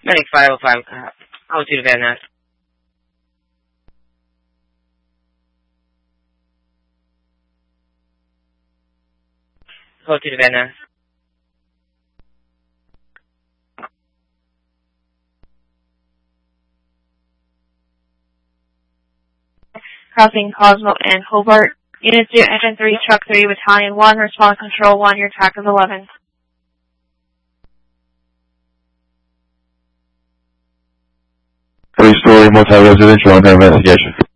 Medic 505, altitude Van Ness. Altitude Van Ness. Crossing Cosmo and Hobart. Units 2, Engine 3, Truck 3, Battalion 1, Response Control 1, your track is 11. Three-story multi-residential under investigation.